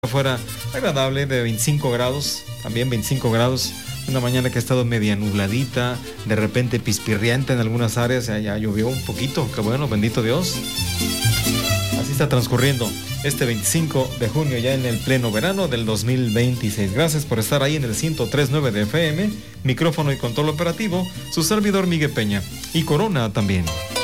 Afuera agradable de 25 grados, también 25 grados, una mañana que ha estado media nubladita, de repente pispirrienta en algunas áreas, ya llovió un poquito, qué bueno, bendito Dios. Así está transcurriendo este 25 de junio ya en el pleno verano del 2026. Gracias por estar ahí en el 103.9 de FM, micrófono y control operativo, su servidor Miguel Peña y Corona también.